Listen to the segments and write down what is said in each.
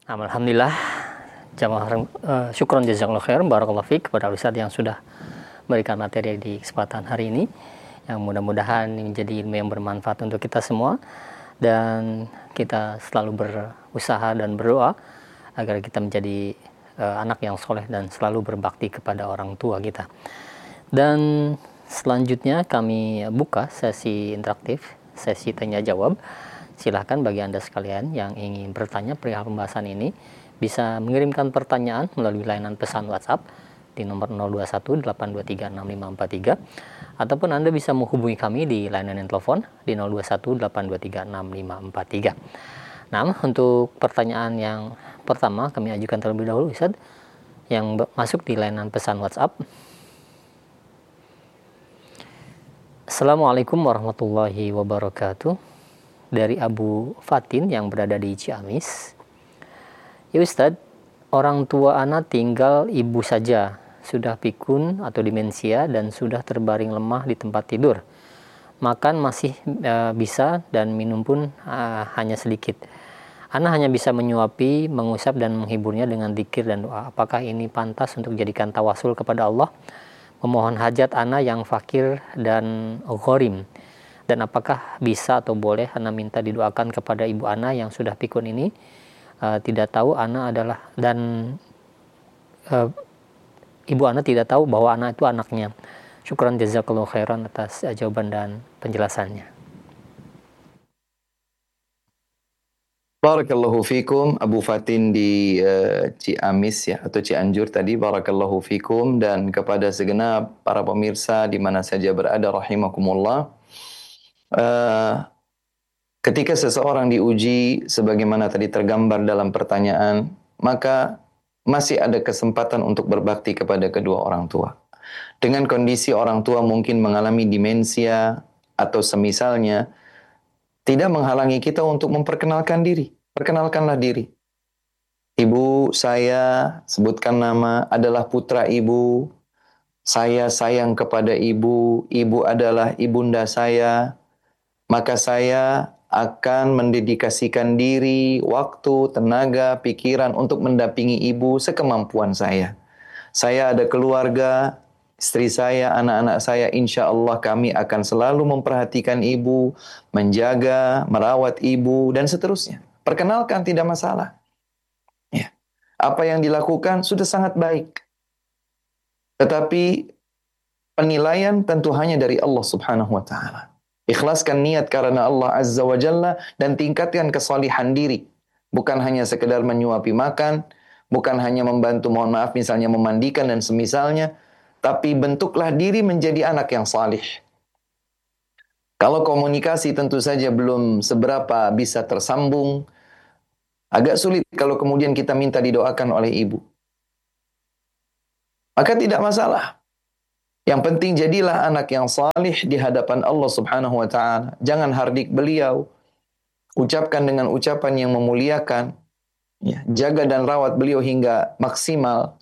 Alhamdulillah, syukron jazakallahu khair, barakallahu fiik kepada Ustaz yang sudah berikan materi di kesempatan hari ini, yang mudah-mudahan menjadi ilmu yang bermanfaat untuk kita semua, dan kita selalu berusaha dan berdoa agar kita menjadi anak yang soleh dan selalu berbakti kepada orang tua kita. Dan selanjutnya kami buka sesi interaktif, sesi tanya jawab. Silahkan bagi Anda sekalian yang ingin bertanya perihal pembahasan ini bisa mengirimkan pertanyaan melalui layanan pesan WhatsApp di nomor 0218236543, ataupun Anda bisa menghubungi kami di layanan telepon di 0218236543. Nah, untuk pertanyaan yang pertama kami ajukan terlebih dahulu, Ustaz, yang masuk di layanan pesan WhatsApp. Assalamualaikum warahmatullahi wabarakatuh. Dari Abu Fatin yang berada di Ciamis. Ya Ustadz, orang tua anak tinggal ibu saja, sudah pikun atau demensia dan sudah terbaring lemah di tempat tidur. Makan masih bisa dan minum pun hanya sedikit. Anak hanya bisa menyuapi, mengusap dan menghiburnya dengan zikir dan doa. Apakah ini pantas untuk dijadikan tawasul kepada Allah? Memohon hajat anak yang fakir dan gharim. Dan apakah bisa atau boleh Ana minta didoakan kepada ibu Ana yang sudah pikun ini? Tidak tahu Ana adalah, dan ibu Ana tidak tahu bahwa Ana itu anaknya. Syukran jazakallahu khairan atas jawaban dan penjelasannya. Barakallahu fikum Abu Fatin di Ciamis ya, atau Cianjur tadi. Barakallahu fikum, dan kepada segenap para pemirsa di mana saja berada rahimakumullah. Ketika seseorang diuji sebagaimana tadi tergambar dalam pertanyaan, maka masih ada kesempatan untuk berbakti kepada kedua orang tua. Dengan kondisi orang tua mungkin mengalami demensia atau semisalnya, tidak menghalangi kita untuk memperkenalkan diri. Perkenalkanlah diri. Ibu saya, sebutkan nama, adalah putra ibu. Saya sayang kepada ibu. Ibu adalah ibunda saya. Maka saya akan mendedikasikan diri, waktu, tenaga, pikiran untuk mendampingi ibu sekemampuan saya. Saya ada keluarga, istri saya, anak-anak saya, insya Allah kami akan selalu memperhatikan ibu, menjaga, merawat ibu, dan seterusnya. Perkenalkan, tidak masalah. Ya. Apa yang dilakukan sudah sangat baik. Tetapi penilaian tentu hanya dari Allah Subhanahu wa Ta'ala. Ikhlaskan niat karena Allah Azza wa Jalla dan tingkatkan kesalihan diri. Bukan hanya sekedar menyuapi makan, bukan hanya membantu, mohon maaf, misalnya memandikan dan semisalnya, tapi bentuklah diri menjadi anak yang salih. Kalau komunikasi tentu saja belum seberapa bisa tersambung, agak sulit kalau kemudian kita minta didoakan oleh ibu. Maka tidak masalah. Yang penting jadilah anak yang salih di hadapan Allah Subhanahu wa Ta'ala. Jangan hardik beliau. Ucapkan dengan ucapan yang memuliakan. Ya, jaga dan rawat beliau hingga maksimal.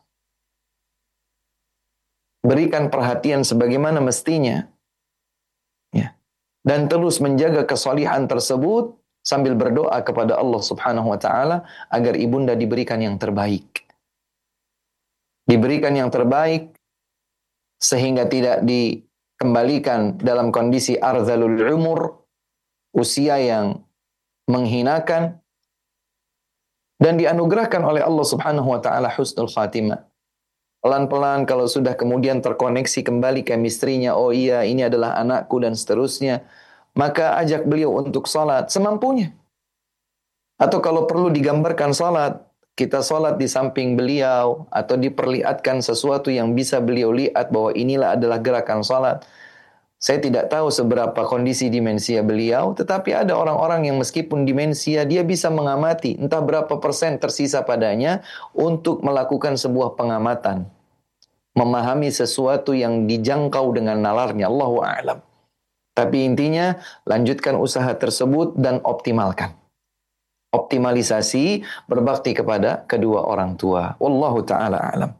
Berikan perhatian sebagaimana mestinya. Ya. Dan terus menjaga kesalihan tersebut sambil berdoa kepada Allah Subhanahu wa Ta'ala agar ibunda diberikan yang terbaik. Diberikan yang terbaik sehingga tidak dikembalikan dalam kondisi arzalul umur, usia yang menghinakan, dan dianugerahkan oleh Allah Subhanahu wa Ta'ala husnul khatimah. Pelan-pelan kalau sudah kemudian terkoneksi kembali chemistry-nya, oh iya ini adalah anakku dan seterusnya, maka ajak beliau untuk salat semampunya. Atau kalau perlu digambarkan salat, kita salat di samping beliau, atau diperlihatkan sesuatu yang bisa beliau lihat bahwa inilah adalah gerakan salat. Saya tidak tahu seberapa kondisi demensia beliau, tetapi ada orang-orang yang meskipun demensia, dia bisa mengamati entah berapa persen tersisa padanya untuk melakukan sebuah pengamatan. Memahami sesuatu yang dijangkau dengan nalarnya, Allahu a'lam. Tapi intinya, lanjutkan usaha tersebut dan optimalkan. Optimalisasi berbakti kepada kedua orang tua. Wallahu ta'ala a'lam.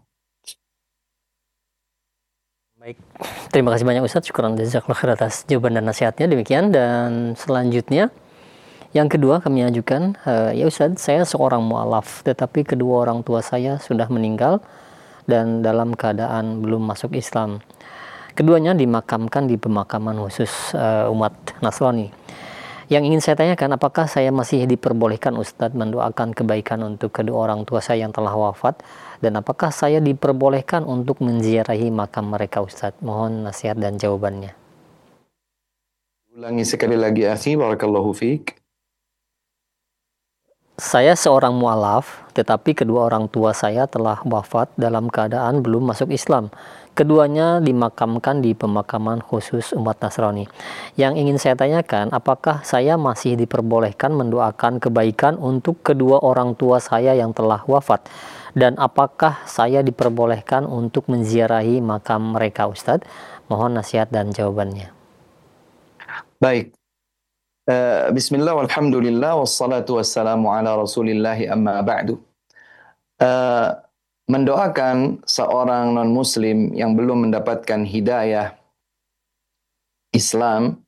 Baik, terima kasih banyak Ustaz. Syukuran jazakallahu khair atas jawaban dan nasihatnya. Demikian, dan selanjutnya Yang kedua kami ajukan, ya Ustadz, saya seorang mu'alaf, tetapi kedua orang tua saya sudah meninggal dan dalam keadaan belum masuk Islam. Keduanya dimakamkan di pemakaman khusus umat Nasrani. Yang ingin saya tanyakan, apakah saya masih diperbolehkan Ustadz mendoakan kebaikan untuk kedua orang tua saya yang telah wafat? Dan apakah saya diperbolehkan untuk menziarahi makam mereka Ustadz? Mohon nasihat dan jawabannya. Ulangi sekali lagi akhi, barakallahu fiik. Saya seorang mu'alaf, tetapi kedua orang tua saya telah wafat dalam keadaan belum masuk Islam. Keduanya dimakamkan di pemakaman khusus umat Nasrani. Yang ingin saya tanyakan, apakah saya masih diperbolehkan mendoakan kebaikan untuk kedua orang tua saya yang telah wafat? Dan apakah saya diperbolehkan untuk menziarahi makam mereka Ustadz? Mohon nasihat dan jawabannya. Baik. Bismillah walhamdulillah wassalatu wassalamu ala rasulillahi amma ba'du. Mendoakan seorang non-muslim yang belum mendapatkan hidayah Islam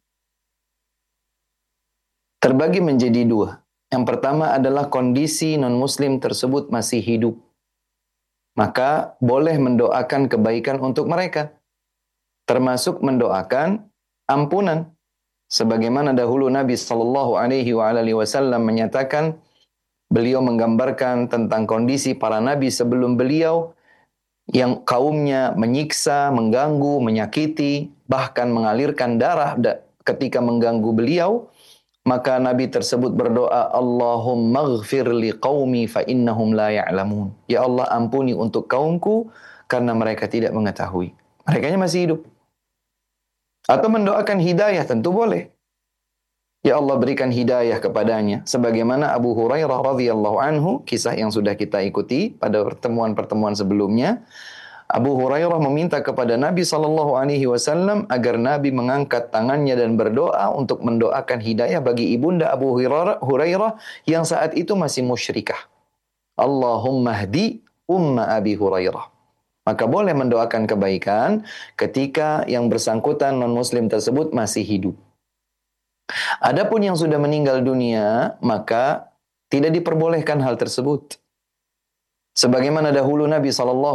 terbagi menjadi dua. Yang pertama adalah kondisi non-muslim tersebut masih hidup. Maka boleh mendoakan kebaikan untuk mereka. Termasuk mendoakan ampunan. Sebagaimana dahulu Nabi SAW menyatakan, beliau menggambarkan tentang kondisi para nabi sebelum beliau yang kaumnya menyiksa, mengganggu, menyakiti, bahkan mengalirkan darah ketika mengganggu beliau. Maka Nabi tersebut berdoa, Allahumma ghfir li qaumi fa innahum la ya'lamun. Ya Allah, ampuni untuk kaumku karena mereka tidak mengetahui. Merekanya masih hidup. Atau mendoakan hidayah tentu boleh. Ya Allah, berikan hidayah kepadanya. Sebagaimana Abu Hurairah radhiyallahu anhu, kisah yang sudah kita ikuti pada pertemuan-pertemuan sebelumnya. Abu Hurairah meminta kepada Nabi SAW agar Nabi mengangkat tangannya dan berdoa untuk mendoakan hidayah bagi ibunda Abu Hurairah yang saat itu masih musyrikah. Allahumma hdi umma Abi Hurairah. Maka boleh mendoakan kebaikan ketika yang bersangkutan non-muslim tersebut masih hidup. Adapun yang sudah meninggal dunia, maka tidak diperbolehkan hal tersebut. Sebagaimana dahulu Nabi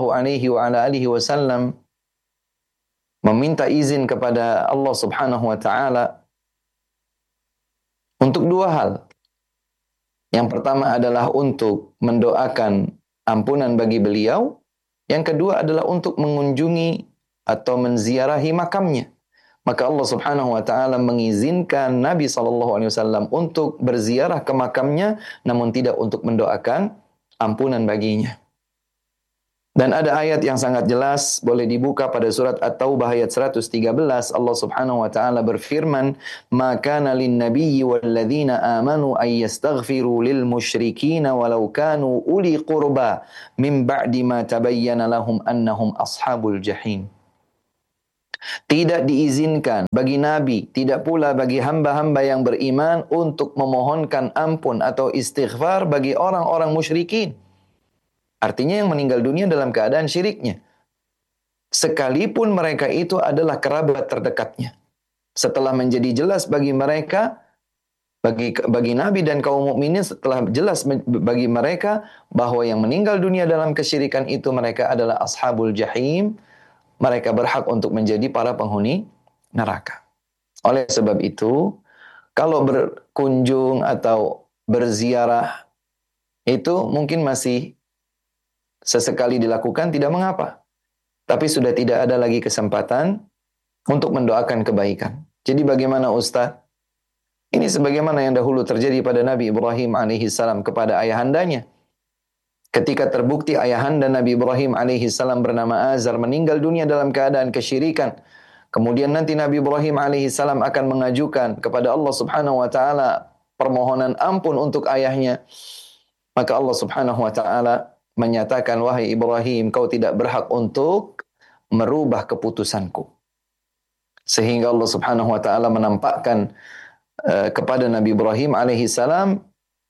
SAW meminta izin kepada Allah Subhanahu wa taala untuk dua hal. Yang pertama adalah untuk mendoakan ampunan bagi beliau. Yang kedua adalah untuk mengunjungi atau menziarahi makamnya. Maka Allah Subhanahu wa taala mengizinkan Nabi SAW untuk berziarah ke makamnya, namun tidak untuk mendoakan ampunan baginya. Dan ada ayat yang sangat jelas, boleh dibuka pada surat At-Taubah ayat 113. Allah Subhanahu wa taala berfirman, "Ma kana lin-nabiyyi wal-ladzina amanu ay yastaghfiru lil musyrikin walau kanu uli qurba min ba'di ma tabayyana lahum annahum ashabul jahim." Tidak diizinkan bagi Nabi, tidak pula bagi hamba-hamba yang beriman untuk memohonkan ampun atau istighfar bagi orang-orang musyrikin. Artinya yang meninggal dunia dalam keadaan syiriknya. Sekalipun mereka itu adalah kerabat terdekatnya. Setelah menjadi jelas bagi mereka, bagi Nabi dan kaum mukminin, setelah jelas bagi mereka bahwa yang meninggal dunia dalam kesyirikan itu mereka adalah ashabul jahim, mereka berhak untuk menjadi para penghuni neraka. Oleh sebab itu, kalau berkunjung atau berziarah itu mungkin masih sesekali dilakukan tidak mengapa. Tapi sudah tidak ada lagi kesempatan untuk mendoakan kebaikan. Jadi bagaimana Ustaz? Ini sebagaimana yang dahulu terjadi pada Nabi Ibrahim alaihissalam kepada ayahandanya. Ketika terbukti ayahanda Nabi Ibrahim alaihissalam bernama Azar meninggal dunia dalam keadaan kesyirikan. Kemudian nanti Nabi Ibrahim alaihissalam akan mengajukan kepada Allah subhanahu wa ta'ala permohonan ampun untuk ayahnya. Maka Allah subhanahu wa ta'ala menyatakan, wahai Ibrahim, kau tidak berhak untuk merubah keputusanku. Sehingga Allah subhanahu wa ta'ala menampakkan kepada Nabi Ibrahim alaihissalam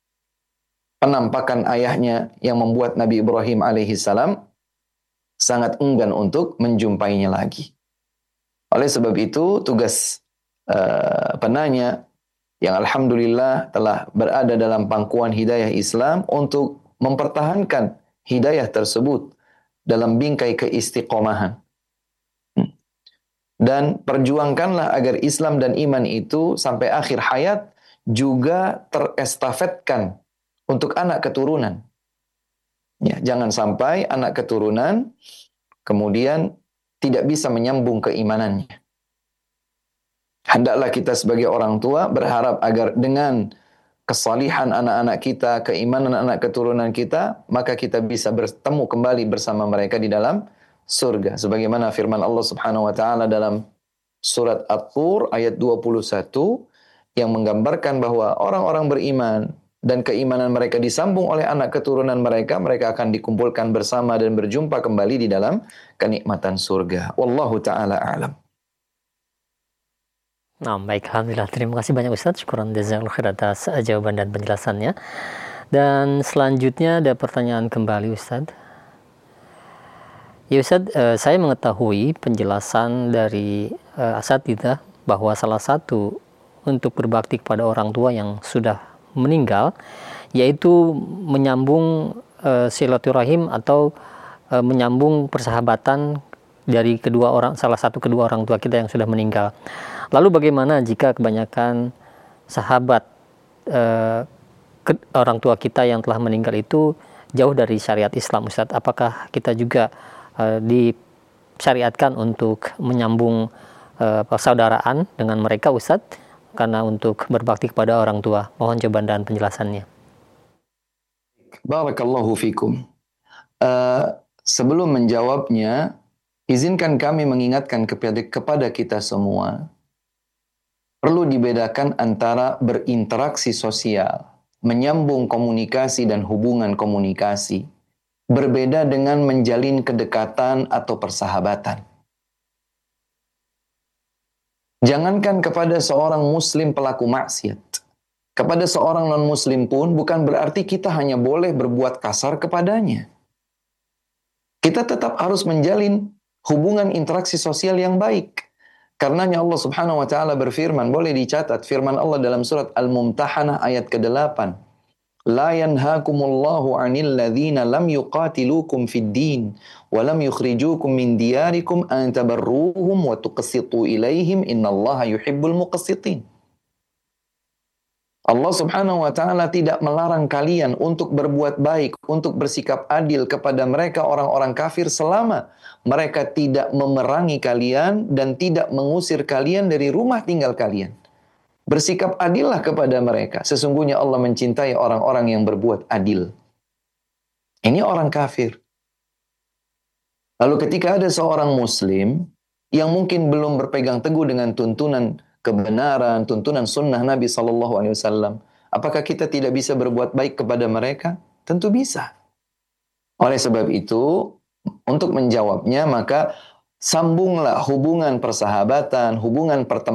penampakan ayahnya yang membuat Nabi Ibrahim alaihissalam sangat enggan untuk menjumpainya lagi. Oleh sebab itu tugas penanya yang alhamdulillah telah berada dalam pangkuan hidayah Islam untuk mempertahankan hidayah tersebut dalam bingkai keistiqomahan. Dan perjuangkanlah agar Islam dan iman itu sampai akhir hayat juga terestafetkan untuk anak keturunan. Ya, jangan sampai anak keturunan kemudian tidak bisa menyambung keimanannya. Hendaklah kita sebagai orang tua berharap agar dengan kesalihan anak-anak kita, keimanan anak keturunan kita, maka kita bisa bertemu kembali bersama mereka di dalam surga. Sebagaimana firman Allah Subhanahu wa taala dalam surat At-Tur ayat 21 yang menggambarkan bahwa orang-orang beriman dan keimanan mereka disambung oleh anak keturunan mereka, mereka akan dikumpulkan bersama dan berjumpa kembali di dalam kenikmatan surga. Wallahu taala a'lam. Nah, baik, alhamdulillah. Terima kasih banyak Ustaz. Syukran jazakallahu khair atas jawaban dan penjelasannya. Dan selanjutnya ada pertanyaan kembali Ustaz. Ya Ustaz, saya mengetahui penjelasan dari asatidzah bahwa salah satu untuk berbakti kepada orang tua yang sudah meninggal yaitu menyambung silaturahim atau menyambung persahabatan dari salah satu kedua orang tua kita yang sudah meninggal. Lalu bagaimana jika kebanyakan sahabat orang tua kita yang telah meninggal itu jauh dari syariat Islam Ustaz? Apakah kita juga disyariatkan untuk menyambung persaudaraan dengan mereka Ustadz, karena untuk berbakti kepada orang tua? Mohon jawaban dan penjelasannya. Barakallahu fikum. Sebelum menjawabnya, izinkan kami mengingatkan kepada kita semua, perlu dibedakan antara berinteraksi sosial, menyambung komunikasi dan hubungan komunikasi, berbeda dengan menjalin kedekatan atau persahabatan. Jangankan kepada seorang muslim pelaku maksiat, kepada seorang non-muslim pun bukan berarti kita hanya boleh berbuat kasar kepadanya. Kita tetap harus menjalin hubungan interaksi sosial yang baik. Karenanya Allah Subhanahu wa taala berfirman, boleh dicatat firman Allah dalam surat Al-Mumtahanah ayat ke-8. La yanhaakumullahu 'anil ladzina lam yuqatilukum fid din wa lam yukhrijukum min diyarikum an tabarruhum wa tuqsitu ilaihim innallaha yuhibbul muqsitin. Allah Subhanahu wa taala tidak melarang kalian untuk berbuat baik, untuk bersikap adil kepada mereka orang-orang kafir selama mereka tidak memerangi kalian dan tidak mengusir kalian dari rumah tinggal kalian. Bersikap adillah kepada mereka. Sesungguhnya Allah mencintai orang-orang yang berbuat adil. Ini orang kafir. Lalu ketika ada seorang muslim yang mungkin belum berpegang teguh dengan tuntunan kebenaran, tuntunan sunnah Nabi SAW, apakah kita tidak bisa berbuat baik kepada mereka? Tentu bisa. Oleh sebab itu, untuk menjawabnya, maka sambunglah hubungan persahabatan, hubungan pertemanan